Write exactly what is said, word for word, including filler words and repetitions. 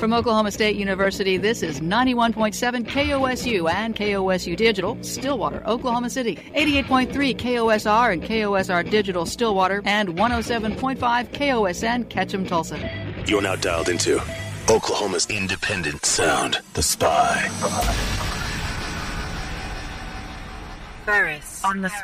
From Oklahoma State University, this is ninety-one point seven K O S U and K O S U Digital, Stillwater, Oklahoma City. eighty-eight point three K O S R and K O S R Digital, Stillwater. And one oh seven point five K O S N, Ketchum, Tulsa. You're now dialed into Oklahoma's independent sound, The Spy. Burris on The Spy.